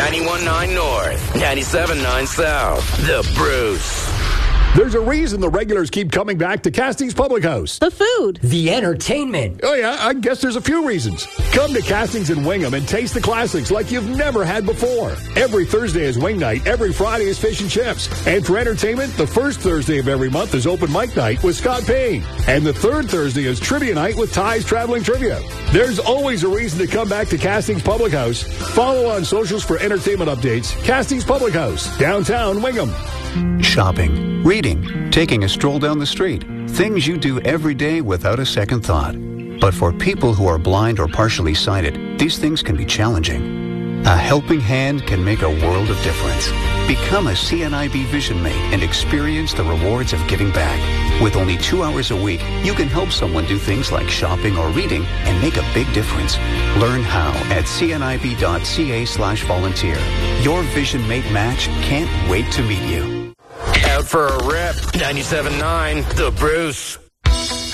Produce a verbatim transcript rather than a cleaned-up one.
ninety-one point nine North, ninety-seven point nine South. The Bruce. There's a reason the regulars keep coming back to Castings Public House. The food. The entertainment. Oh, yeah, I guess there's a few reasons. Come to Castings in Wingham and taste the classics like you've never had before. Every Thursday is wing night. Every Friday is fish and chips. And for entertainment, the first Thursday of every month is open mic night with Scott Payne. And the third Thursday is trivia night with Ty's Traveling Trivia. There's always a reason to come back to Castings Public House. Follow on socials for entertainment updates. Castings Public House, downtown Wingham. Shopping, reading, taking a stroll down the street. Things you do every day without a second thought. But for people who are blind or partially sighted, these things can be challenging. A helping hand can make a world of difference. Become a C N I B Vision Mate and experience the rewards of giving back. With only two hours a week, you can help someone do things like shopping or reading and make a big difference. Learn how at cnib.ca slash volunteer. Your Vision Mate match can't wait to meet you. Out for a rip, ninety-seven point nine, The Bruce.